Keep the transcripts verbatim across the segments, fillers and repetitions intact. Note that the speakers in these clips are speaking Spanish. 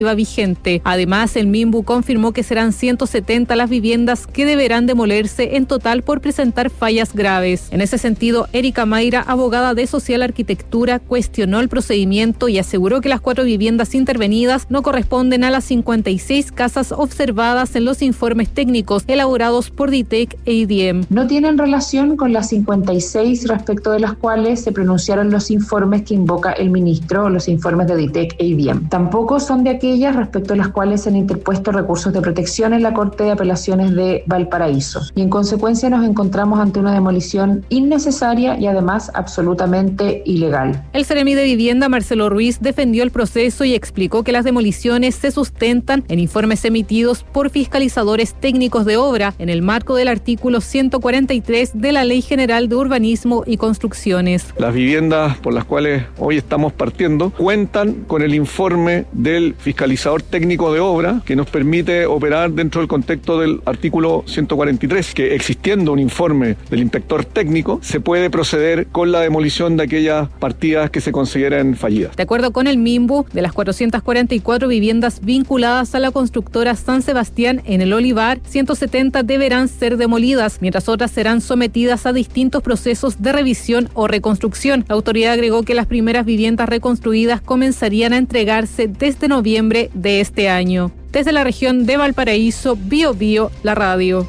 vigente. Además, el Minbu confirmó que serán ciento setenta las viviendas que deberán demolerse en total por presentar fallas graves. En ese sentido, Erika Mayra, abogada de Social Arquitectura, cuestionó el procedimiento y aseguró que las cuatro viviendas intervenidas no corresponden a las cincuenta y seis casas observadas en los informes técnicos elaborados por DITEC e I D I E M. No tienen relación con las cincuenta y seis respecto de las cuales se pronunciaron los informes que invoca el ministro, los informes de DITEC e I D I E M. Tampoco son de aquellas respecto a las cuales se han interpuesto recursos de protección en la Corte de Apelaciones de Valparaíso. Y en consecuencia nos encontramos ante una demolición innecesaria y además absolutamente ilegal. El Seremi de Vivienda, Marcelo Ruiz, defendió el proceso y explicó que las demoliciones se sustentan en informes emitidos por fiscalizadores técnicos de obra en el marco del artículo ciento cuarenta y tres de la Ley General de Urbanismo y Construcciones. Las viviendas por las cuales hoy estamos partiendo cuentan con el informe del fiscalizador técnico de obra que nos permite operar dentro del contexto del artículo ciento cuarenta y tres, que existiendo un informe del inspector técnico se puede proceder con la demolición de aquellas partidas que se consideren fallidas. De acuerdo con el Minbu, de las cuatrocientas cuarenta y cuatro viviendas vinculadas a la constructora San Sebastián en el Olivar, ciento setenta deberán ser demolidas, mientras otras serán sometidas a distintos procesos de revisión o reconstrucción. La autoridad agregó que las primeras viviendas reconstruidas comenzarían a entregarse desde noviembre de este año. Desde la región de Valparaíso, Bio Bio, la radio.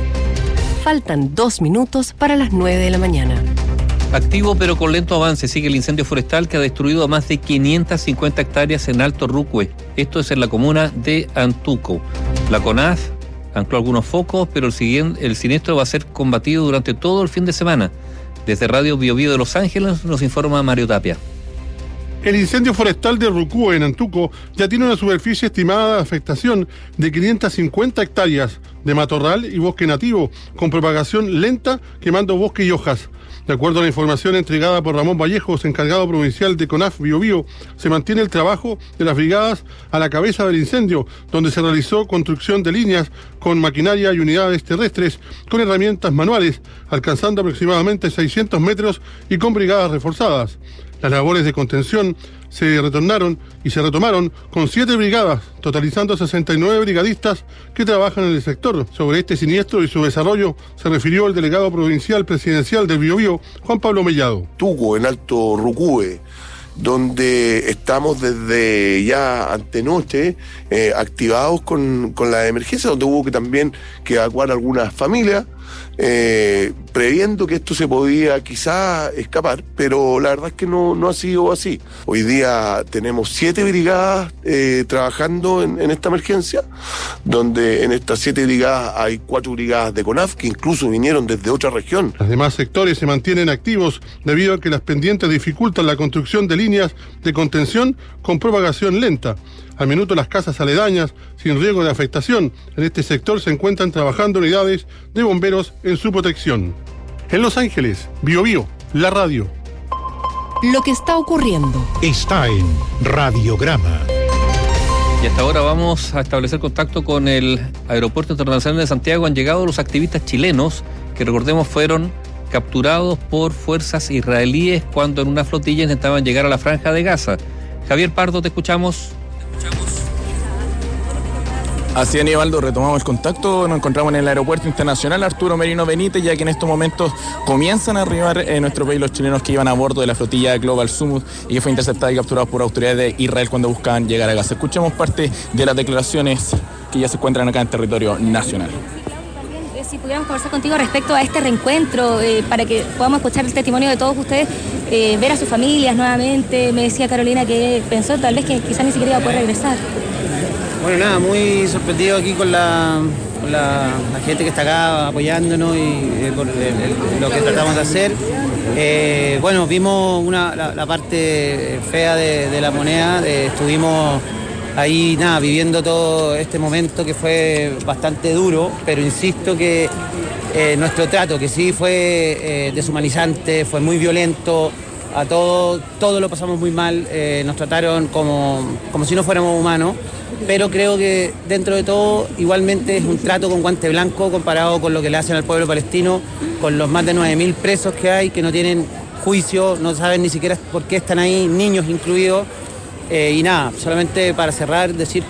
Faltan dos minutos para las nueve de la mañana. Activo pero con lento avance sigue el incendio forestal que ha destruido a más de quinientas cincuenta hectáreas en Alto Rucue. Esto es en la comuna de Antuco. La CONAF ancló algunos focos, pero el, siguiente, el siniestro va a ser combatido durante todo el fin de semana. Desde Radio Bio Bio de Los Ángeles nos informa Mario Tapia. El incendio forestal de Rucúe, en Antuco, ya tiene una superficie estimada de afectación de quinientas cincuenta hectáreas de matorral y bosque nativo, con propagación lenta, quemando bosque y hojas. De acuerdo a la información entregada por Ramón Vallejos, encargado provincial de CONAF Bio Bio, se mantiene el trabajo de las brigadas a la cabeza del incendio, donde se realizó construcción de líneas con maquinaria y unidades terrestres con herramientas manuales, alcanzando aproximadamente seiscientos metros y con brigadas reforzadas. Las labores de contención se retornaron y se retomaron con siete brigadas, totalizando sesenta y nueve brigadistas que trabajan en el sector. Sobre este siniestro y su desarrollo se refirió el delegado provincial presidencial del Biobío, Juan Pablo Mellado. Tuco, en Alto Rucúe, donde estamos desde ya antenoche eh, activados con, con la emergencia, donde hubo que también que evacuar algunas familias, eh, previendo que esto se podía quizá escapar, pero la verdad es que no, no ha sido así. Hoy día tenemos siete brigadas eh, trabajando en, en esta emergencia, donde en estas siete brigadas hay cuatro brigadas de CONAF que incluso vinieron desde otra región. Los demás sectores se mantienen activos debido a que las pendientes dificultan la construcción de líneas de contención con propagación lenta. Al minuto las casas aledañas, sin riesgo de afectación, en este sector se encuentran trabajando unidades de bomberos en su protección. En Los Ángeles, Bio Bio, la radio. Lo que está ocurriendo está en Radiograma. Y hasta ahora vamos a establecer contacto con el Aeropuerto Internacional de Santiago. Han llegado los activistas chilenos, que recordemos fueron capturados por fuerzas israelíes cuando en una flotilla intentaban llegar a la Franja de Gaza. Javier Pardo, te escuchamos. Así es, Aníbaldo, retomamos el contacto, nos encontramos en el Aeropuerto Internacional Arturo Merino Benítez, ya que en estos momentos comienzan a arribar en nuestro país los chilenos que iban a bordo de la flotilla Global Summit y que fue interceptada y capturada por autoridades de Israel cuando buscaban llegar a Gaza. Escuchemos parte de las declaraciones que ya se encuentran acá en territorio nacional. Si pudiéramos conversar contigo respecto a este reencuentro, eh, para que podamos escuchar el testimonio de todos ustedes, eh, ver a sus familias nuevamente. Me decía Carolina que pensó tal vez que quizás ni siquiera iba a poder regresar. Bueno, nada, muy sorprendido aquí con la, con la, la gente que está acá apoyándonos y eh, por el, el, lo que tratamos de hacer. Eh, bueno, vimos una, la, la parte fea de, de la moneda, de, estuvimos ahí nada, viviendo todo este momento que fue bastante duro, pero insisto que eh, nuestro trato, que sí fue eh, deshumanizante, fue muy violento, a todos todo lo pasamos muy mal, eh, nos trataron como, como si no fuéramos humanos, pero creo que dentro de todo igualmente es un trato con guante blanco comparado con lo que le hacen al pueblo palestino, con los más de nueve mil presos que hay, que no tienen juicio, no saben ni siquiera por qué están ahí, niños incluidos. Eh, y nada, solamente para cerrar, decir